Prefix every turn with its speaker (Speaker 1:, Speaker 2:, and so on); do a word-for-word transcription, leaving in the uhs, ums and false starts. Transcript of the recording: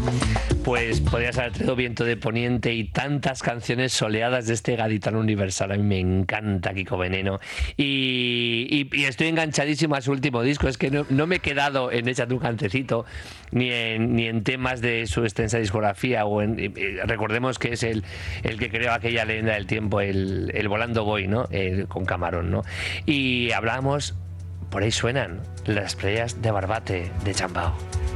Speaker 1: Pues podrías haber traído Viento de Poniente y tantas canciones soleadas de este gaditano universal. A mí me encanta Kiko Veneno. Y, y, y estoy enganchadísimo a su último disco. Es que no, no me he quedado en Échate un cantecito, ni en, ni en temas de su extensa discografía. O en, eh, recordemos que es el, el que creó aquella leyenda del tiempo, el, el Volando Boy, ¿no? Eh, con Camarón, ¿no? Y hablábamos, por ahí suenan las playas de Barbate, de Chambao.